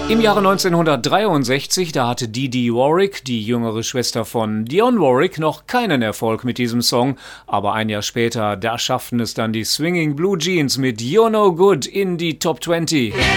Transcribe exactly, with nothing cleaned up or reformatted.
Im Jahre neunzehnhundertdreiundsechzig, da hatte Dee Dee Warwick, die jüngere Schwester von Dionne Warwick, noch keinen Erfolg mit diesem Song. Aber ein Jahr später, da schafften es dann die Swinging Blue Jeans mit You're No Good in die Top zwanzig.